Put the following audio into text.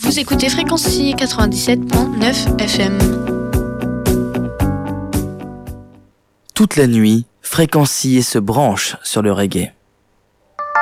Vous écoutez Fréquency 97.9 FM. Toute la nuit, Fréquency se branche sur le reggae.